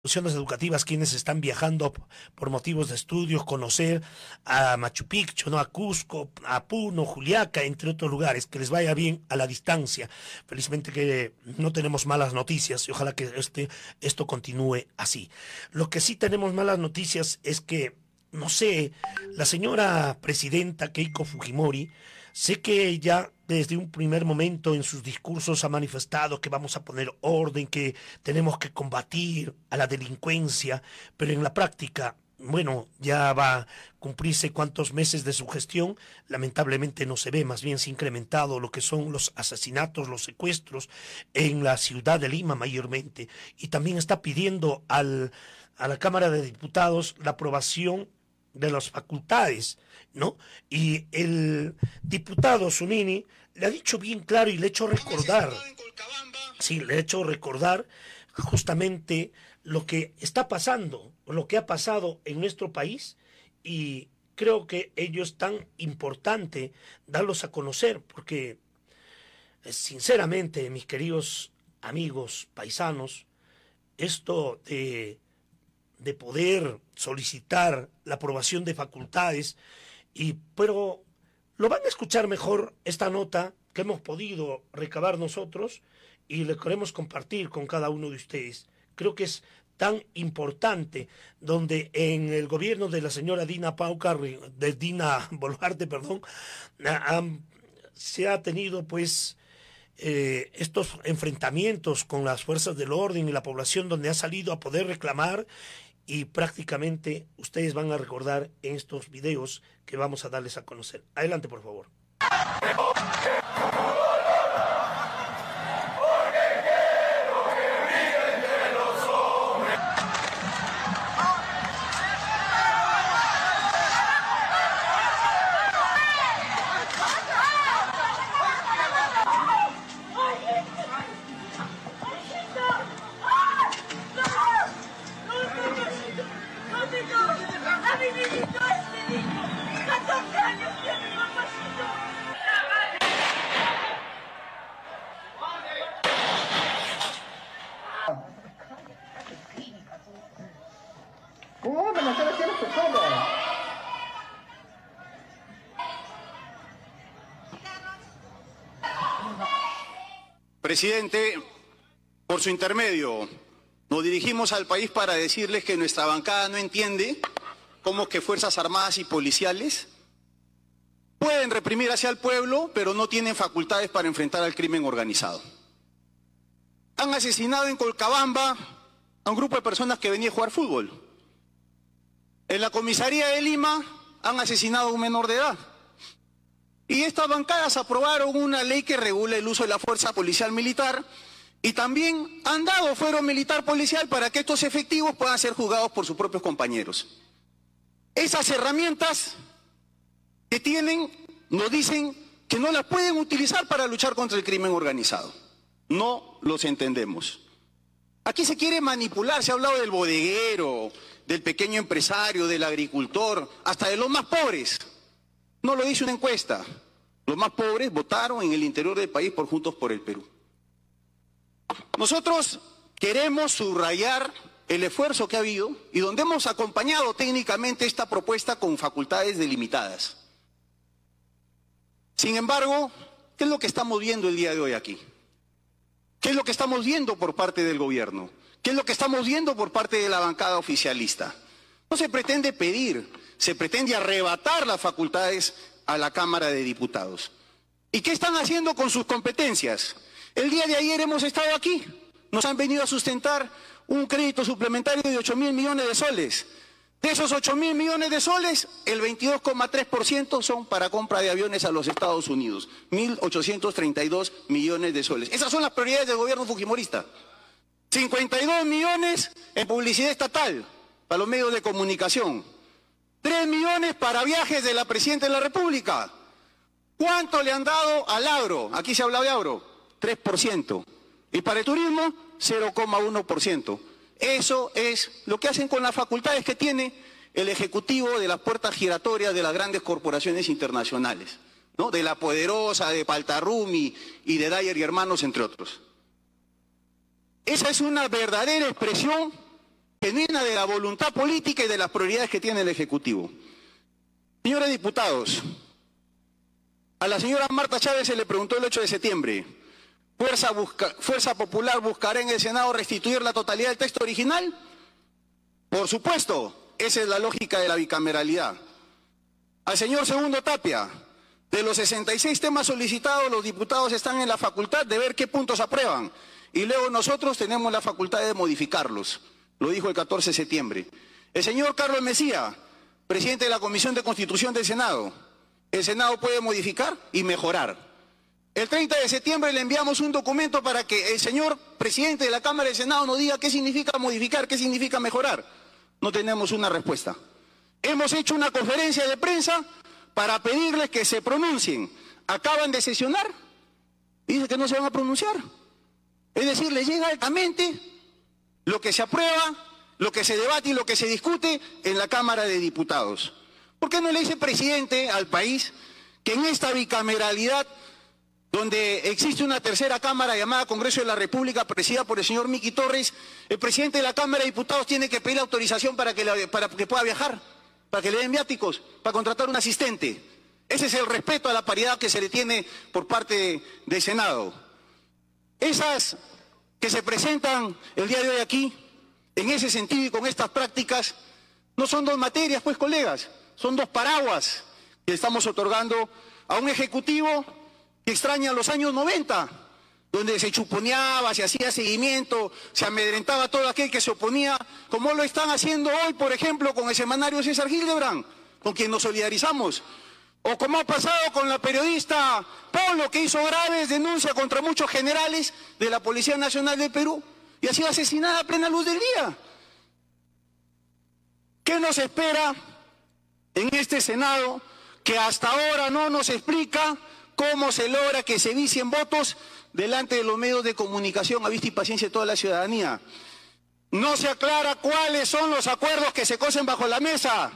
Instituciones educativas quienes están viajando por motivos de estudios, conocer a Machu Picchu, ¿no? A Cusco, a Puno, Juliaca, entre otros lugares, que les vaya bien a la distancia. Felizmente que no tenemos malas noticias y ojalá que esto continúe así. Lo que sí tenemos malas noticias es que, no sé, la señora presidenta Keiko Fujimori, sé que ella desde un primer momento en sus discursos ha manifestado que vamos a poner orden, que tenemos que combatir a la delincuencia, pero en la práctica, bueno, ya va a cumplirse cuántos meses de su gestión, lamentablemente no se ve, más bien se ha incrementado lo que son los asesinatos, los secuestros en la ciudad de Lima mayormente, y también está pidiendo a la Cámara de Diputados la aprobación de las facultades, ¿no? Y el diputado Zunini le ha dicho bien claro y le ha hecho recordar, sí, le ha hecho recordar justamente lo que está pasando, lo que ha pasado en nuestro país, y creo que ello es tan importante darlos a conocer, porque sinceramente, mis queridos amigos paisanos, esto de poder solicitar la aprobación de facultades, pero lo van a escuchar mejor esta nota que hemos podido recabar nosotros y le queremos compartir con cada uno de ustedes. Creo que es tan importante, donde en el gobierno de la señora Dina de Dina Boluarte, perdón, se ha tenido pues estos enfrentamientos con las fuerzas del orden y la población, donde ha salido a poder reclamar, y prácticamente ustedes van a recordar en estos videos que vamos a darles a conocer. Adelante, por favor. ¿Cómo van a hacer así a las personas? Presidente, por su intermedio, nos dirigimos al país para decirles que nuestra bancada no entiende cómo que Fuerzas Armadas y policiales pueden reprimir hacia el pueblo, pero no tienen facultades para enfrentar al crimen organizado. Han asesinado en Colcabamba a un grupo de personas que venía a jugar fútbol. En la comisaría de Lima han asesinado a un menor de edad. Y estas bancadas aprobaron una ley que regula el uso de la fuerza policial militar y también han dado fuero militar policial para que estos efectivos puedan ser juzgados por sus propios compañeros. Esas herramientas que tienen nos dicen que no las pueden utilizar para luchar contra el crimen organizado. No los entendemos. Aquí se quiere manipular, se ha hablado del bodeguero, del pequeño empresario, del agricultor, hasta de los más pobres. No lo dice una encuesta. Los más pobres votaron en el interior del país por Juntos por el Perú. Nosotros queremos subrayar el esfuerzo que ha habido y donde hemos acompañado técnicamente esta propuesta con facultades delimitadas. Sin embargo, ¿qué es lo que estamos viendo el día de hoy aquí? ¿Qué es lo que estamos viendo por parte del gobierno? ¿Qué es lo que estamos viendo por parte de la bancada oficialista? No se pretende pedir, se pretende arrebatar las facultades a la Cámara de Diputados. ¿Y qué están haciendo con sus competencias? El día de ayer hemos estado aquí, nos han venido a sustentar un crédito suplementario de 8.000 millones de soles. De esos 8.000 millones de soles, el 22,3% son para compra de aviones a los Estados Unidos, 1.832 millones de soles. Esas son las prioridades del gobierno fujimorista. 52 millones en publicidad estatal para los medios de comunicación. 3 millones para viajes de la Presidenta de la República. ¿Cuánto le han dado al agro? Aquí se habla de agro, 3%. Y para el turismo, 0,1%. Eso es lo que hacen con las facultades que tiene el Ejecutivo de las puertas giratorias de las grandes corporaciones internacionales, ¿no? De La Poderosa, de Paltarrumi y de Dyer y Hermanos, entre otros. Esa es una verdadera expresión genuina de la voluntad política y de las prioridades que tiene el Ejecutivo. Señores diputados, a la señora Marta Chávez se le preguntó el 8 de septiembre, ¿Fuerza Popular buscará en el Senado restituir la totalidad del texto original? Por supuesto, esa es la lógica de la bicameralidad. Al señor Segundo Tapia, de los 66 temas solicitados, los diputados están en la facultad de ver qué puntos aprueban y luego nosotros tenemos la facultad de modificarlos. Lo dijo el 14 de septiembre. El señor Carlos Mejía, presidente de la Comisión de Constitución del Senado, el Senado puede modificar y mejorar. El 30 de septiembre le enviamos un documento para que el señor presidente de la Cámara del Senado nos diga qué significa modificar, qué significa mejorar. No tenemos una respuesta. Hemos hecho una conferencia de prensa para pedirles que se pronuncien. Acaban de sesionar y dicen que no se van a pronunciar. Es decir, les llega altamente lo que se aprueba, lo que se debate y lo que se discute en la Cámara de Diputados. ¿Por qué no le dice presidente al país que en esta bicameralidad, donde existe una tercera Cámara llamada Congreso de la República, presidida por el señor Miki Torres, el presidente de la Cámara de Diputados tiene que pedir autorización para que pueda viajar, para que le den viáticos, para contratar un asistente? Ese es el respeto a la paridad que se le tiene por parte del Senado. Esas que se presentan el día de hoy aquí, en ese sentido y con estas prácticas, no son dos materias, pues, colegas, son dos paraguas que estamos otorgando a un Ejecutivo que extraña los años 90, donde se chuponeaba, se hacía seguimiento, se amedrentaba a todo aquel que se oponía, como lo están haciendo hoy, por ejemplo, con el semanario César Hildebrand, con quien nos solidarizamos, o como ha pasado con la periodista Polo, que hizo graves denuncias contra muchos generales de la Policía Nacional del Perú, y ha sido asesinada a plena luz del día. ¿Qué nos espera en este Senado que hasta ahora no nos explica cómo se logra que se vicien votos delante de los medios de comunicación a vista y paciencia de toda la ciudadanía? No se aclara cuáles son los acuerdos que se cosen bajo la mesa.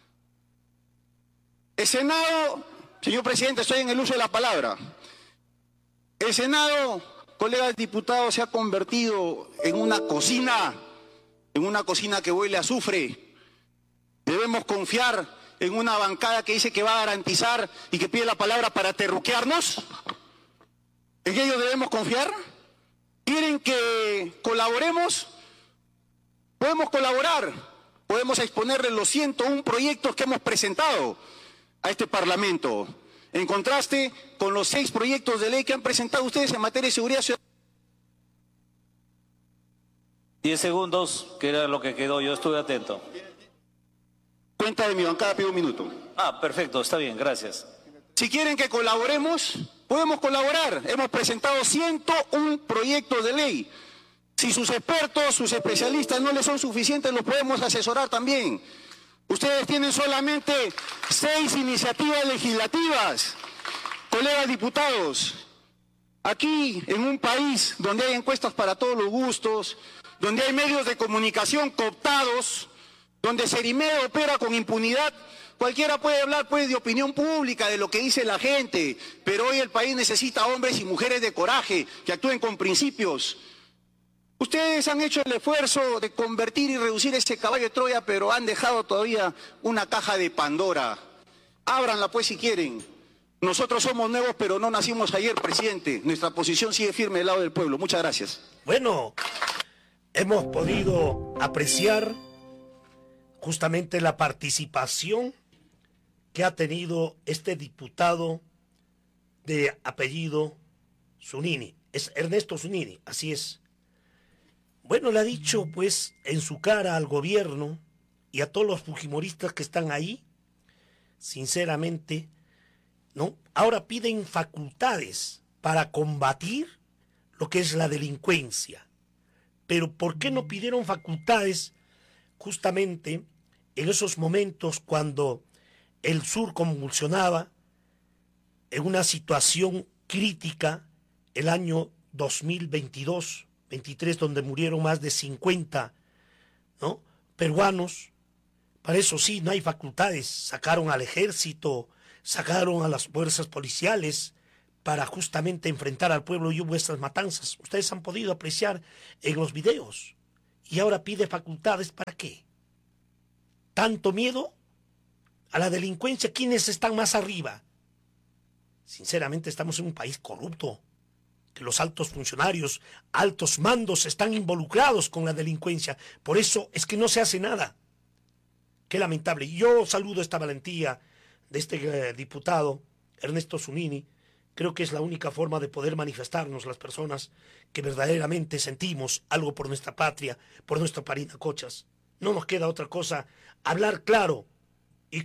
El Senado, señor presidente, estoy en el uso de la palabra. El Senado, colegas diputados, se ha convertido en una cocina que huele a azufre. Debemos confiar en una bancada que dice que va a garantizar y que pide la palabra para terruquearnos. ¿En ellos debemos confiar? ¿Quieren que colaboremos? Podemos colaborar, podemos exponerles los 101 proyectos que hemos presentado a este Parlamento, en contraste con los 6 proyectos de ley que han presentado ustedes en materia de seguridad ciudadana. 10 segundos, que era lo que quedó, yo estuve atento. Cuenta de mi bancada, pido un minuto. Perfecto, está bien, gracias. Si quieren que colaboremos, podemos colaborar. Hemos presentado 101 proyectos de ley. Si sus expertos, sus especialistas no les son suficientes, los podemos asesorar también. Ustedes tienen solamente 6 iniciativas legislativas. Colegas diputados, aquí en un país donde hay encuestas para todos los gustos, donde hay medios de comunicación cooptados, donde Cerimed opera con impunidad, cualquiera puede hablar pues de opinión pública, de lo que dice la gente, pero hoy el país necesita hombres y mujeres de coraje, que actúen con principios. Ustedes han hecho el esfuerzo de convertir y reducir ese caballo de Troya, pero han dejado todavía una caja de Pandora. Ábranla pues si quieren. Nosotros somos nuevos, pero no nacimos ayer, presidente. Nuestra posición sigue firme del lado del pueblo. Muchas gracias. Bueno, hemos podido apreciar justamente la participación que ha tenido este diputado de apellido Zunini. Es Ernesto Zunini, así es. Bueno, le ha dicho pues en su cara al gobierno y a todos los fujimoristas que están ahí, sinceramente, ¿no? Ahora piden facultades para combatir lo que es la delincuencia. Pero ¿por qué no pidieron facultades justamente en esos momentos cuando el sur convulsionaba en una situación crítica el año 2022? 23, donde murieron más de 50, ¿no?, peruanos? Para eso sí, no hay facultades. Sacaron al ejército, sacaron a las fuerzas policiales para justamente enfrentar al pueblo y hubo estas matanzas. Ustedes han podido apreciar en los videos y ahora pide facultades, ¿para qué? ¿Tanto miedo a la delincuencia? ¿Quiénes están más arriba? Sinceramente, estamos en un país corrupto, que los altos funcionarios, altos mandos están involucrados con la delincuencia. Por eso es que no se hace nada. Qué lamentable. Yo saludo esta valentía de este diputado, Ernesto Zunini. Creo que es la única forma de poder manifestarnos las personas que verdaderamente sentimos algo por nuestra patria, por nuestro Parinacochas. No nos queda otra cosa, hablar claro y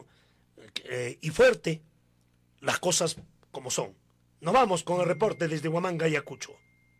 fuerte las cosas como son. Nos vamos con el reporte desde Huamanga y Ayacucho.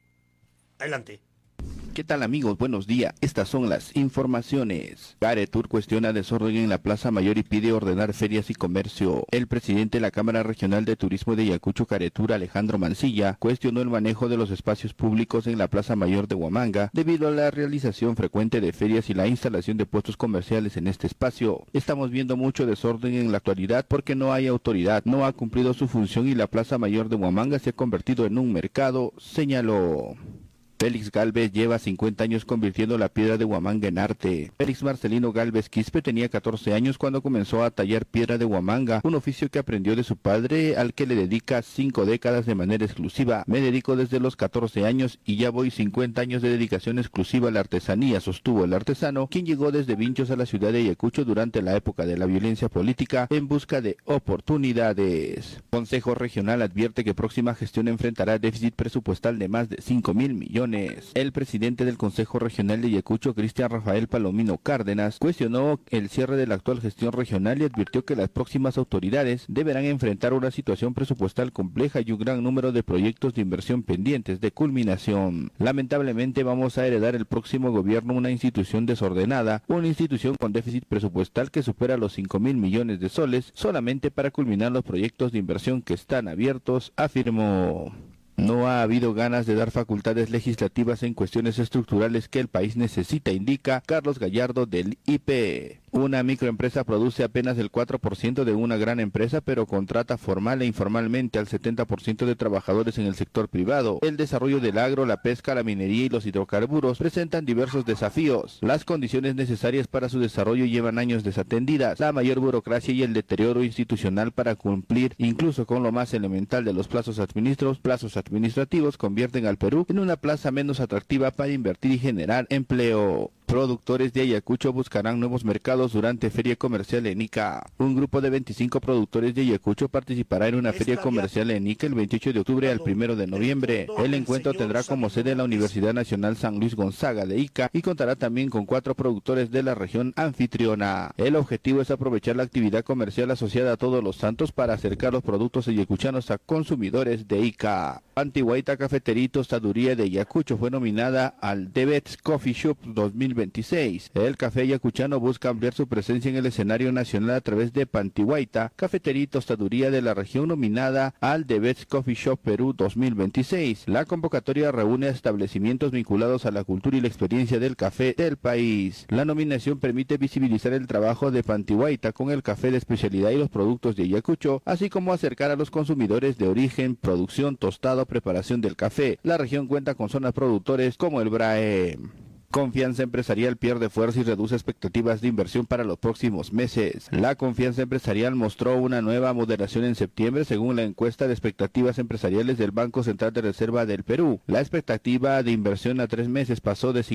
Adelante. ¿Qué tal, amigos? Buenos días. Estas son las informaciones. Caretur cuestiona desorden en la Plaza Mayor y pide ordenar ferias y comercio. El presidente de la Cámara Regional de Turismo de Ayacucho, Caretur, Alejandro Mancilla, cuestionó el manejo de los espacios públicos en la Plaza Mayor de Huamanga debido a la realización frecuente de ferias y la instalación de puestos comerciales en este espacio. Estamos viendo mucho desorden en la actualidad porque no hay autoridad, no ha cumplido su función y la Plaza Mayor de Huamanga se ha convertido en un mercado, señaló. Félix Gálvez lleva 50 años convirtiendo la piedra de Huamanga en arte. Félix Marcelino Gálvez Quispe tenía 14 años cuando comenzó a tallar piedra de Huamanga, un oficio que aprendió de su padre, al que le dedica 5 décadas de manera exclusiva. Me dedico desde los 14 años y ya voy 50 años de dedicación exclusiva a la artesanía, sostuvo el artesano, quien llegó desde Vinchos a la ciudad de Ayacucho durante la época de la violencia política en busca de oportunidades. Consejo Regional advierte que próxima gestión enfrentará déficit presupuestal de más de 5.000 millones. El presidente del Consejo Regional de Ayacucho, Cristian Rafael Palomino Cárdenas, cuestionó el cierre de la actual gestión regional y advirtió que las próximas autoridades deberán enfrentar una situación presupuestal compleja y un gran número de proyectos de inversión pendientes de culminación. Lamentablemente vamos a heredar el próximo gobierno una institución desordenada, una institución con déficit presupuestal que supera los 5.000 millones de soles solamente para culminar los proyectos de inversión que están abiertos, afirmó. No ha habido ganas de dar facultades legislativas en cuestiones estructurales que el país necesita, indica Carlos Gallardo del IP. Una microempresa produce apenas el 4% de una gran empresa, pero contrata formal e informalmente al 70% de trabajadores en el sector privado. El desarrollo del agro, la pesca, la minería y los hidrocarburos presentan diversos desafíos. Las condiciones necesarias para su desarrollo llevan años desatendidas. La mayor burocracia y el deterioro institucional para cumplir incluso con lo más elemental de los plazos administrativos convierten al Perú en una plaza menos atractiva para invertir y generar empleo. Productores de Ayacucho buscarán nuevos mercados durante Feria Comercial en Ica. Un grupo de 25 productores de Ayacucho participará en una feria comercial en Ica el 28 de octubre al 1 de noviembre. El encuentro tendrá como sede la Universidad Nacional San Luis Gonzaga de Ica y contará también con 4 productores de la región anfitriona. El objetivo es aprovechar la actividad comercial asociada a Todos los Santos para acercar los productos ayacuchanos a consumidores de Ica. Pantihuayta Cafetería y Tostaduría de Ayacucho fue nominada al The Best Coffee Shop 2026. El café ayacuchano busca ampliar su presencia en el escenario nacional a través de Pantihuayta, cafetería y tostaduría de la región nominada al The Best Coffee Shop Perú 2026. La convocatoria reúne a establecimientos vinculados a la cultura y la experiencia del café del país. La nominación permite visibilizar el trabajo de Pantihuayta con el café de especialidad y los productos de Ayacucho, así como acercar a los consumidores de origen, producción, tostado, preparación del café. La región cuenta con zonas productores como el BRAE. Confianza empresarial pierde fuerza y reduce expectativas de inversión para los próximos meses. La confianza empresarial mostró una nueva moderación en septiembre según la encuesta de expectativas empresariales del Banco Central de Reserva del Perú. La expectativa de inversión a 3 meses pasó de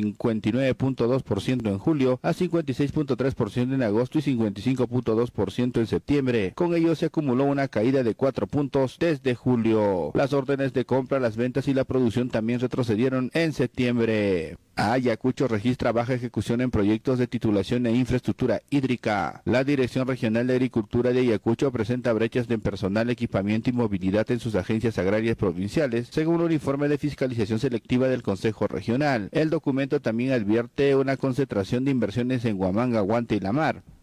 59.2% en julio a 56.3% en agosto y 55.2% en septiembre. Con ello se acumuló una caída de 4 puntos desde julio. Las órdenes de compra, las ventas y la producción también retrocedieron en septiembre. Ayacucho registra baja ejecución en proyectos de titulación e infraestructura hídrica. La Dirección Regional de Agricultura de Ayacucho presenta brechas de personal, equipamiento y movilidad en sus agencias agrarias provinciales, según un informe de fiscalización selectiva del Consejo Regional. El documento también advierte una concentración de inversiones en Huamanga, Huanta y La Mar.